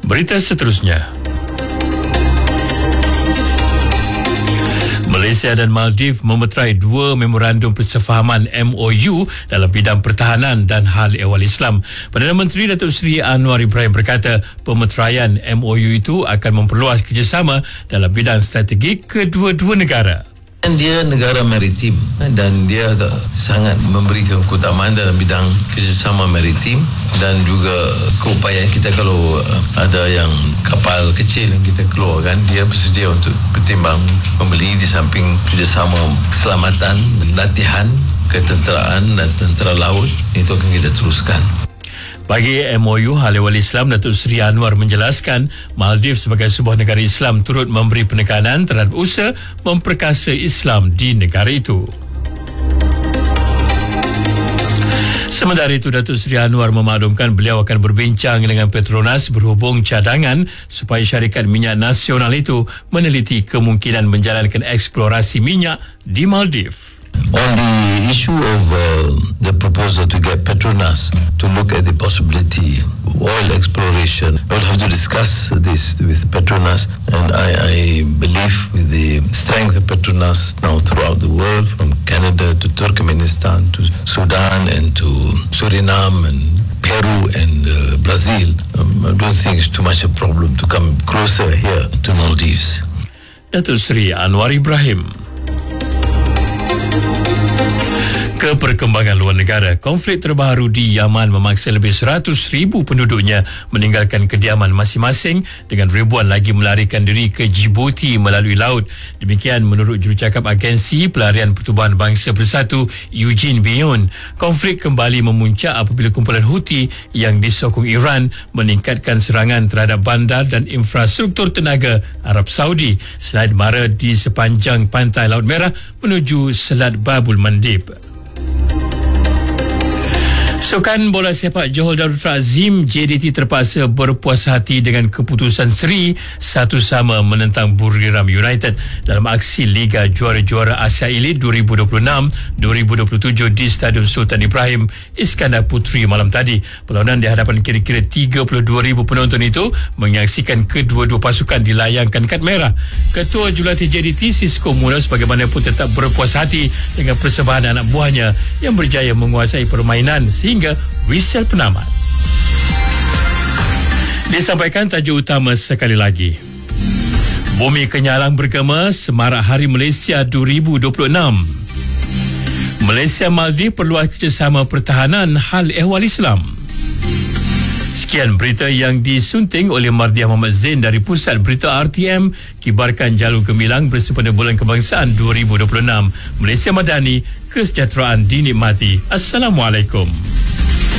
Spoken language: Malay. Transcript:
Berita seterusnya. Malaysia dan Maldives memeterai 2 memorandum persefahaman MOU dalam bidang pertahanan dan hal ehwal Islam. Perdana Menteri Datuk Seri Anwar Ibrahim berkata pemeteraian MOU itu akan memperluas kerjasama dalam bidang strategik kedua-dua negara. Dan dia negara maritim dan dia sangat memberikan keutamaan dalam bidang kerjasama maritim dan juga keupayaan kita kalau ada yang kapal kecil yang kita keluarkan, dia bersedia untuk bertimbang membeli di samping kerjasama keselamatan, latihan, ketenteraan dan tentera laut. Itu akan kita teruskan. Bagi MOU Hal Ehwal Islam, Datuk Seri Anwar menjelaskan Maldives sebagai sebuah negara Islam turut memberi penekanan terhadap usaha memperkasa Islam di negara itu. Sementara itu, Datuk Seri Anwar memaklumkan beliau akan berbincang dengan Petronas berhubung cadangan supaya syarikat minyak nasional itu meneliti kemungkinan menjalankan eksplorasi minyak di Maldives. On the issue of the proposal to get Petronas to look at the possibility of oil exploration, we'll have to discuss this with Petronas, and I believe with the strength of Petronas now throughout the world, from Canada to Turkmenistan to Sudan and to Suriname and Peru and Brazil, I don't think it's too much a problem to come closer here to Maldives. Datuk Seri Anwar Ibrahim. Ke perkembangan luar negara, konflik terbaru di Yaman memaksa lebih 100,000 penduduknya meninggalkan kediaman masing-masing dengan ribuan lagi melarikan diri ke Djibouti melalui laut. Demikian menurut jurucakap Agensi Pelarian Pertubuhan Bangsa Bersatu Eugene Bion. Konflik kembali memuncak apabila kumpulan Houthi yang disokong Iran meningkatkan serangan terhadap bandar dan infrastruktur tenaga Arab Saudi selain mara di sepanjang pantai Laut Merah menuju Selat Babul Mandib. Sukan bola sepak Johor Darul Takzim JDT terpaksa berpuas hati dengan keputusan seri 1-1 menentang Buriram United dalam aksi Liga Juara-Juara Asia Elite 2026-2027 di Stadium Sultan Ibrahim Iskandar Puteri malam tadi. Perlawanan di hadapan kira-kira 32,000 penonton itu menyaksikan kedua-dua pasukan dilayangkan kad merah. Ketua Jurulatih JDT Sisko Munoz bagaimanapun tetap berpuas hati dengan persembahan anak buahnya yang berjaya menguasai permainan sehingga whistle penamat. Disampaikan tajuk utama sekali lagi. Bumi Kenyalang bergema Semarak Hari Malaysia 2026. Malaysia Maldives perluas kerjasama pertahanan hal ehwal Islam. Sekian berita yang disunting oleh Mardiah Muhammad Zain dari Pusat Berita RTM, kibarkan jalur gemilang bersempena Bulan Kebangsaan 2026. Malaysia Madani, kesejahteraan dinikmati. Assalamualaikum.